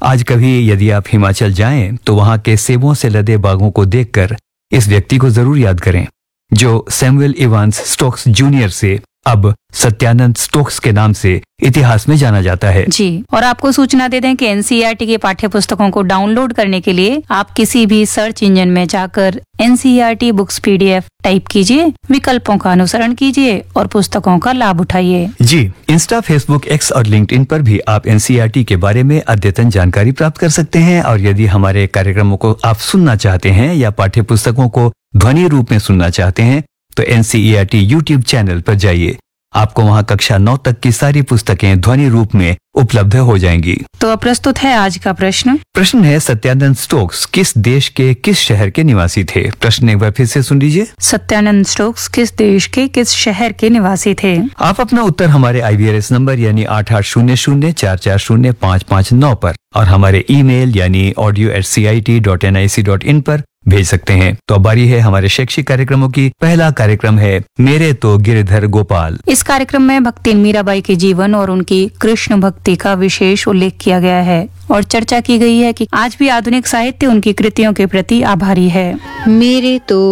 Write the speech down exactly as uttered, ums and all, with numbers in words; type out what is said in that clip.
आज कभी यदि आप हिमाचल जाएं तो वहां के सेबों से लदे बागों को देखकर इस व्यक्ति को जरूर याद करें, जो सैमुअल इवांस स्टोक्स जूनियर से अब सत्यानंद स्टोक्स के नाम से इतिहास में जाना जाता है। जी, और आपको सूचना दे दें कि एनसीईआरटी के पाठ्य पुस्तकों को डाउनलोड करने के लिए आप किसी भी सर्च इंजन में जाकर एनसीईआरटी बुक्स पीडीएफ टाइप कीजिए, विकल्पों का अनुसरण कीजिए और पुस्तकों का लाभ उठाइए। जी, इंस्टा, फेसबुक, एक्स और लिंक्डइन पर भी आप एनसीईआरटी के बारे में अद्यतन जानकारी प्राप्त कर सकते हैं। और यदि हमारे कार्यक्रमों को आप सुनना चाहते हैं या पाठ्य पुस्तकों को ध्वनि रूप में सुनना चाहते हैं तो एनसीईआरटी यूट्यूब चैनल पर जाइए। आपको वहां कक्षा नौ तक की सारी पुस्तकें ध्वनि रूप में उपलब्ध हो जाएंगी। तो अब प्रस्तुत है आज का प्रश्न। प्रश्न है, सत्यानंद स्टोक्स किस देश के किस शहर के निवासी थे? प्रश्न एक बार फिर से सुन लीजिए। सत्यानंद स्टोक्स किस देश के किस शहर के निवासी थे? आप अपना उत्तर हमारे आईवीआरएस नंबर यानी आठ आठ शून्य शून्य चार चार शून्य पाँच पाँच नौ पर और हमारे ईमेल यानी audio eight C I T dot N I C dot in पर भेज सकते हैं। तो अब बारी है हमारे शैक्षिक कार्यक्रमों की। पहला कार्यक्रम है मेरे तो गिरधर गोपाल। इस कार्यक्रम में भक्तिन मीराबाई के जीवन और उनकी कृष्ण भक्ति का विशेष उल्लेख किया गया है और चर्चा की गई है कि आज भी आधुनिक साहित्य उनकी कृतियों के प्रति आभारी है। मेरे तो